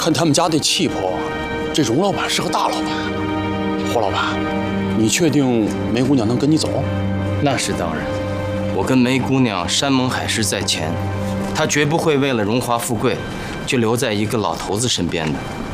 看他们家的气魄，这荣老板是个大老板。霍老板，你确定梅姑娘能跟你走？ 那是当然，我跟梅姑娘山盟海誓在前，她绝不会为了荣华富贵就留在一个老头子身边的。